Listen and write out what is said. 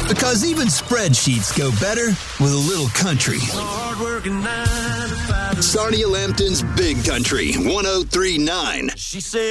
Because even spreadsheets go better with a little country. Sarnia Lambton's Big Country 103.9. She said.